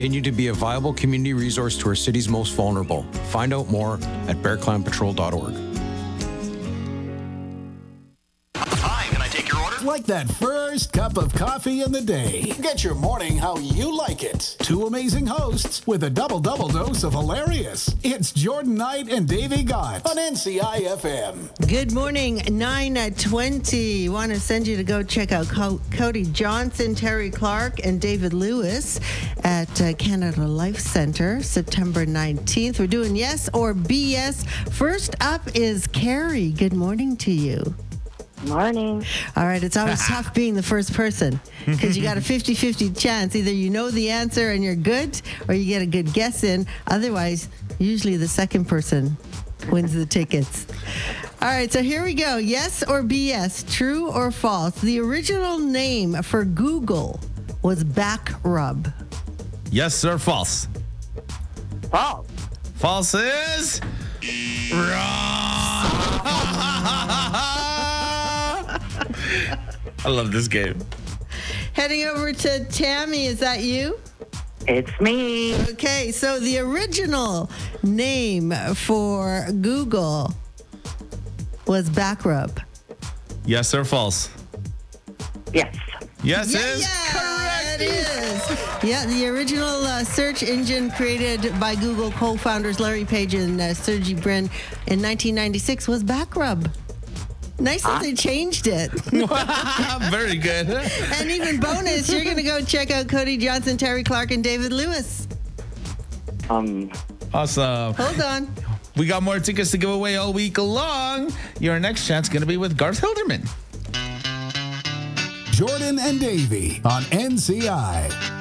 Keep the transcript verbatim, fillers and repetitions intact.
Continue to be a viable community resource to our city's most vulnerable. Find out more at bear clan patrol dot org. Hi, can I take your order? Like that first cup of coffee in the day. Get your morning how you like it. Two amazing hosts with a double-double dose of hilarious. It's Jordan Knight and Davey Gott on N C I F M. Good morning, nine twenty. Want to send you to go check out Co- Cody Johnson, Terry Clark, and David Lewis at uh, Canada Life Center, September nineteenth. We're doing yes or B S. First up is Carrie. Good morning to you. Morning. All right, it's always tough being the first person because you got a fifty-fifty chance. Either you know the answer and you're good, or you get a good guess in. Otherwise, usually the second person wins the tickets. All right, so here we go. Yes or B S, true or false? The original name for Google was Back Rub. Yes, sir. False. False. False is wrong. I love this game. Heading over to Tammy, is that you? It's me. Okay, so the original name for Google was Back Rub. Yes, sir. False. Yes. Yes, Yeah, is yeah, correct. it is. Yeah, the original uh, search engine created by Google co-founders Larry Page and uh, Sergey Brin in nineteen ninety-six was Back Rub. Nice that they changed it. Very good. And even bonus, you're going to go check out Cody Johnson, Terry Clark, and David Lewis. Um. Awesome. Hold on. We got more tickets to give away all week long. Your next chance going to be with Garth Hilderman. Jordan and Davey on N C I.